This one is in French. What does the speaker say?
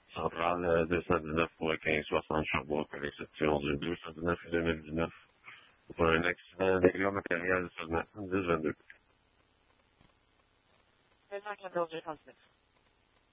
Centrale 219 pour 1560 Sherbrooke avec section du 219 et 2019 pour un accident dégâts matériels seulement 10-22. 214, 239.